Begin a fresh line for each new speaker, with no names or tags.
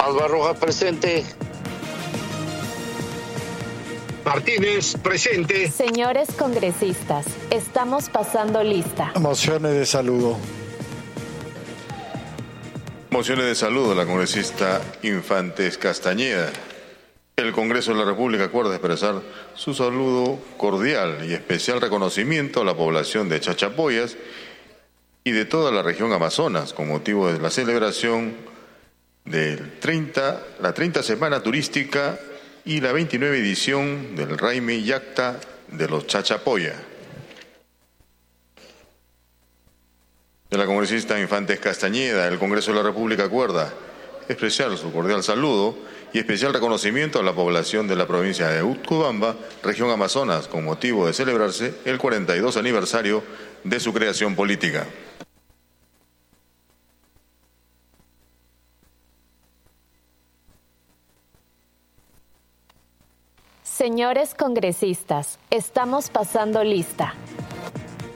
Alba Roja presente.
Martínez presente.
Señores congresistas, estamos pasando lista.
Mociones de saludo.
Mociones de saludo. La congresista Infantes Castañeda. El Congreso de la República acuerda expresar su saludo cordial y especial reconocimiento a la población de Chachapoyas y de toda la región Amazonas con motivo de la celebración de la 30 Semana Turística y la 29 edición del Raimi Yacta de los Chachapoyas. De la congresista Infantes Castañeda, el Congreso de la República acuerda expresar su cordial saludo y especial reconocimiento a la población de la provincia de Utcubamba, región Amazonas, con motivo de celebrarse el 42 aniversario de su creación política.
Señores congresistas, estamos pasando lista.